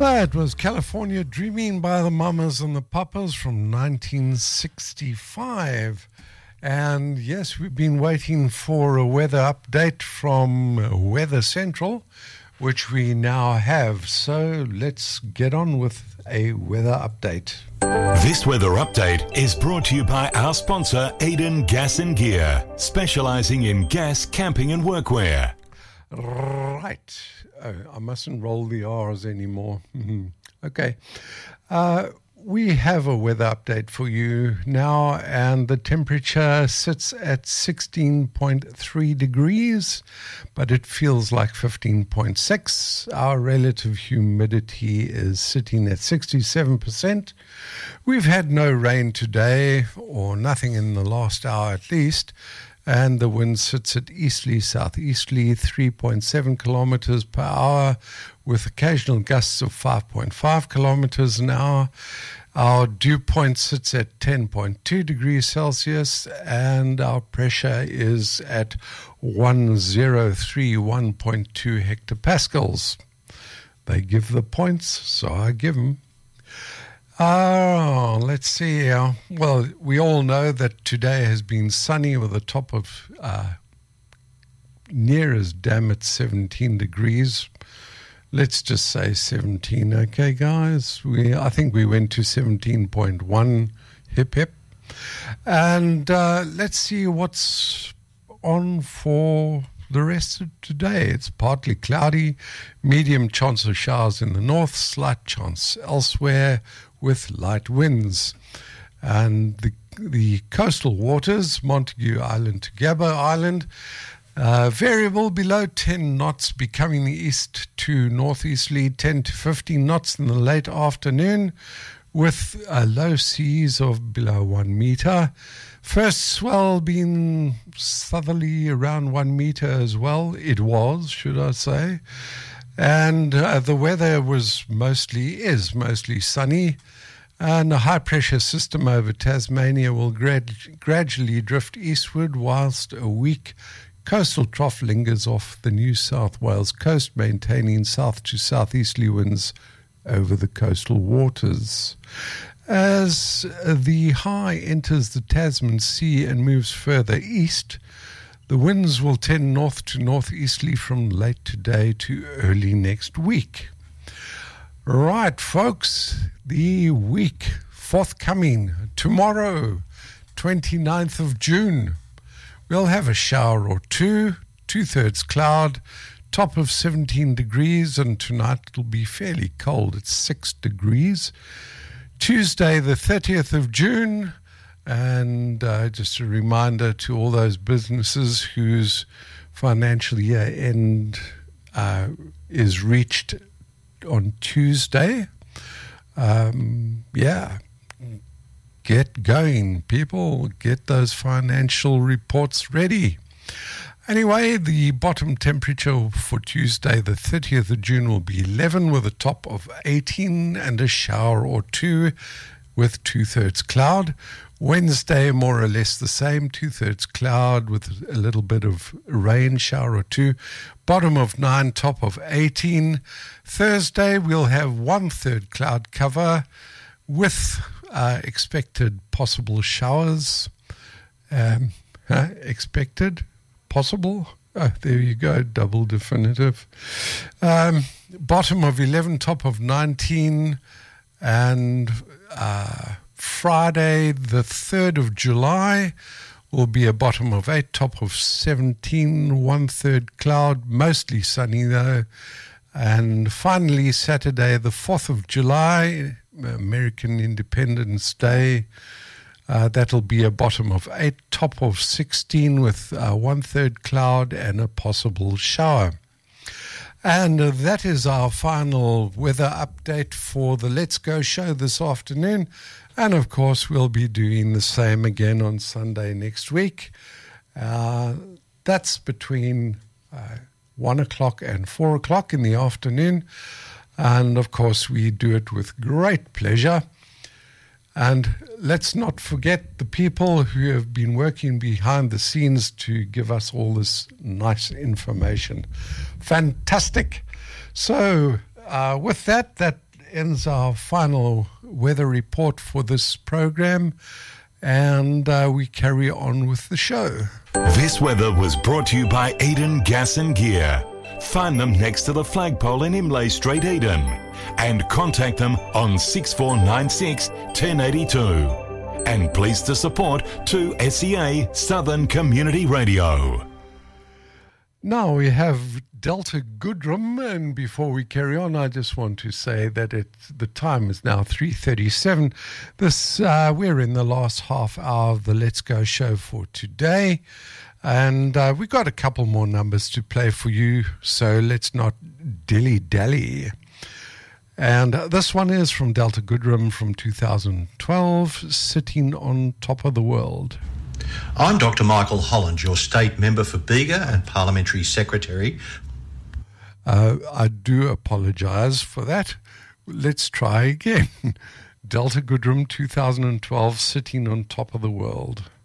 That was California Dreaming by the Mamas and the Papas from 1965. And yes, we've been waiting for a weather update from Weather Central, which we now have. So let's get on with a weather update. This weather update is brought to you by our sponsor, Aiden Gas and Gear, specializing in gas, camping and workwear. Right. Oh, I mustn't roll the R's anymore. Okay. We have a weather update for you now, and the temperature sits at 16.3 degrees, but it feels like 15.6. Our relative humidity is sitting at 67%. We've had no rain today, or nothing in the last hour at least, and the wind sits at easterly, southeasterly, 3.7 kilometers per hour, with occasional gusts of 5.5 kilometers an hour. Our dew point sits at 10.2 degrees Celsius, and our pressure is at 1031.2 hectopascals. They give the points, so I give them. Let's see. Well, we all know that today has been sunny with a top of near as damn at 17 degrees. Let's just say 17, okay, guys? I think we went to 17.1, hip, hip. And let's see what's on for the rest of today. It's partly cloudy, medium chance of showers in the north, slight chance elsewhere, with light winds. And the coastal waters, Montague Island to Gabba Island, variable below 10 knots, becoming east to northeasterly 10 to 15 knots in the late afternoon, with low seas of below 1 meter. First swell being southerly around 1 meter as well. It was, should I say. And the weather is mostly sunny. And a high-pressure system over Tasmania will gradually drift eastward, whilst a weak coastal trough lingers off the New South Wales coast, maintaining south to southeasterly winds over the coastal waters. As the high enters the Tasman Sea and moves further east, the winds will tend north to northeasterly from late today to early next week. Right, folks, the week forthcoming tomorrow, 29th of June. We'll have a shower or two, 2/3 cloud, top of 17 degrees, and tonight it'll be fairly cold. It's 6 degrees. Tuesday, the 30th of June, and just a reminder to all those businesses whose financial year end is reached on Tuesday. Get going, people. Get those financial reports ready. Anyway, the bottom temperature for Tuesday, the 30th of June, will be 11 with a top of 18 and a shower or two with 2/3 cloud. Wednesday, more or less the same, 2/3 cloud with a little bit of rain, shower or two. Bottom of 9, top of 18. Thursday, we'll have 1/3 cloud cover with expected possible showers. Expected, possible. Oh, there you go, double definitive. Bottom of 11, top of 19, and Friday, the 3rd of July, will be a bottom of 8, top of 17, 1/3 cloud, mostly sunny though. And finally, Saturday, the 4th of July, American Independence Day, that'll be a bottom of 8, top of 16 with 1/3 cloud and a possible shower. And that is our final weather update for the Let's Go show this afternoon. And of course, we'll be doing the same again on Sunday next week. That's between 1 o'clock and 4 o'clock in the afternoon. And of course, we do it with great pleasure. And let's not forget the people who have been working behind the scenes to give us all this nice information. Fantastic. So with that ends our final weather report for this program, and we carry on with the show. This weather was brought to you by Eden Gas and Gear. Find them next to the flagpole in Imlay Street, Eden, and contact them on 6496 1082. And pleased to support 2SEA Southern Community Radio. Now we have Delta Goodrem, and before we carry on, I just want to say that the time is now 3:37. We're in the last half hour of the Let's Go show for today, and we've got a couple more numbers to play for you, so let's not dilly-dally. And this one is from Delta Goodrem from 2012, Sitting on Top of the World. I'm Dr. Michael Holland, your state member for Bega and Parliamentary Secretary. I do apologise for that. Let's try again. Delta Goodrem 2012, Sitting on Top of the World.